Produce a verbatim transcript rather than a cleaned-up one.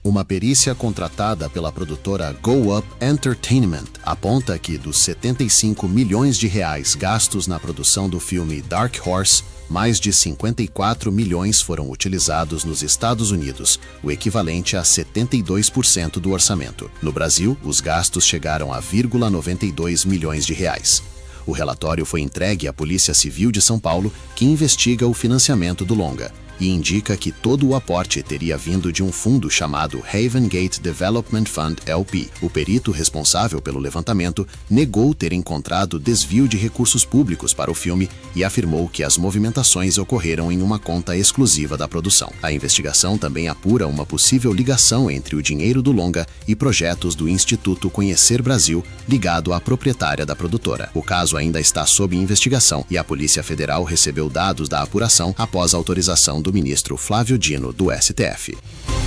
Uma perícia contratada pela produtora Go Up Entertainment aponta que dos setenta e cinco milhões de reais gastos na produção do filme Dark Horse, mais de cinquenta e quatro milhões foram utilizados nos Estados Unidos, o equivalente a setenta e dois por cento do orçamento. No Brasil, os gastos chegaram a noventa e dois milhões de reais. O relatório foi entregue à Polícia Civil de São Paulo, que investiga o financiamento do longa, e indica que todo o aporte teria vindo de um fundo chamado Haven Gate Development Fund L P. O perito responsável pelo levantamento negou ter encontrado desvio de recursos públicos para o filme e afirmou que as movimentações ocorreram em uma conta exclusiva da produção. A investigação também apura uma possível ligação entre o dinheiro do longa e projetos do Instituto Conhecer Brasil, ligado à proprietária da produtora. O caso ainda está sob investigação e a Polícia Federal recebeu dados da apuração após a autorização do ministro Flávio Dino, do S T F.